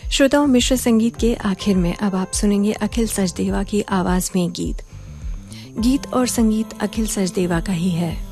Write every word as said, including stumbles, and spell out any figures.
श्रोताओं, मिश्र संगीत के आखिर में अब आप सुनेंगे अखिल सचदेवा की आवाज में गीत। गीत और संगीत अखिल सचदेवा का ही है।